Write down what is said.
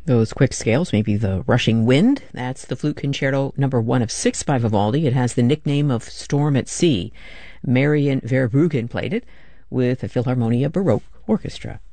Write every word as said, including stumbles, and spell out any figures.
Those quick scales, maybe the rushing wind. That's the Flute Concerto number one of six by Vivaldi. It has the nickname of Storm at Sea. Marian Verbruggen played it with the Philharmonia Baroque Orchestra.